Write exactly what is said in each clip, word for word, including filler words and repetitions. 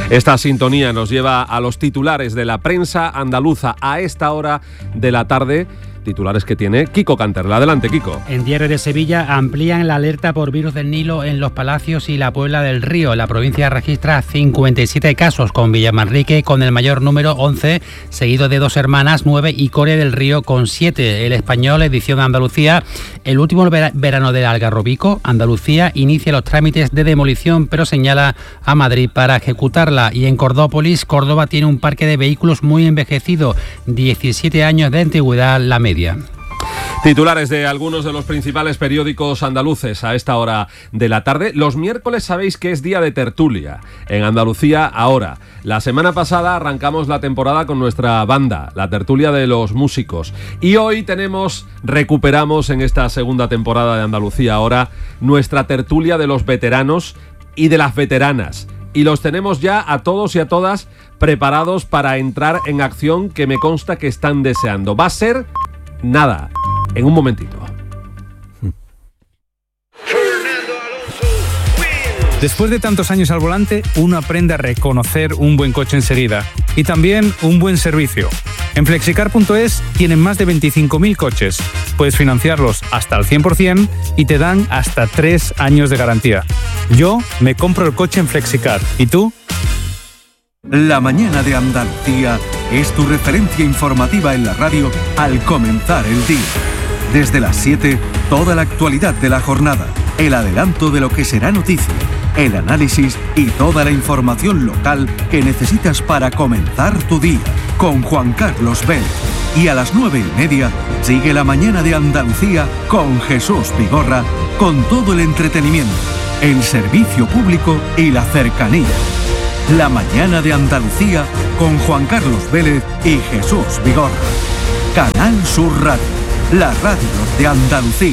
Esta sintonía nos lleva a los titulares de la prensa andaluza a esta hora de la tarde. Titulares que tiene Kiko Canterla. Adelante, Kiko. En Diario de Sevilla amplían la alerta por virus del Nilo en Los Palacios y la Puebla del Río. La provincia registra cincuenta y siete casos, con Villamanrique con el mayor número, once, seguido de Dos Hermanas, nueve, y Coria del Río con siete. El Español, edición de Andalucía, el último verano del Algarrobico. Andalucía inicia los trámites de demolición, pero señala a Madrid para ejecutarla. Y en Cordópolis, Córdoba tiene un parque de vehículos muy envejecido, diecisiete años de antigüedad la media. Titulares de algunos de los principales periódicos andaluces a esta hora de la tarde. Los miércoles sabéis que es día de tertulia en Andalucía Ahora. La semana pasada arrancamos la temporada con nuestra banda, la tertulia de los músicos. Y hoy tenemos, recuperamos en esta segunda temporada de Andalucía Ahora, nuestra tertulia de los veteranos y de las veteranas. Y los tenemos ya a todos y a todas preparados para entrar en acción, que me consta que están deseando. Va a ser... nada, en un momentito. Después de tantos años al volante, uno aprende a reconocer un buen coche enseguida y también un buen servicio. En Flexicar punto es tienen más de veinticinco mil coches. Puedes financiarlos hasta el cien por ciento y te dan hasta tres años de garantía. Yo me compro el coche en Flexicar. ¿Y tú? La mañana de Andalucía es tu referencia informativa en la radio al comenzar el día. Desde las siete, toda la actualidad de la jornada, el adelanto de lo que será noticia, el análisis y toda la información local que necesitas para comenzar tu día, con Juan Carlos Vélez. Y a las nueve y media, sigue la mañana de Andalucía con Jesús Vigorra, con todo el entretenimiento, el servicio público y la cercanía. La mañana de Andalucía con Juan Carlos Vélez y Jesús Vigorra. Canal Sur Radio, la radio de Andalucía.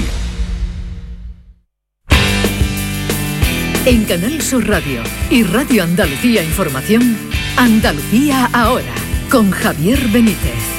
En Canal Sur Radio y Radio Andalucía Información, Andalucía Ahora, con Javier Benítez.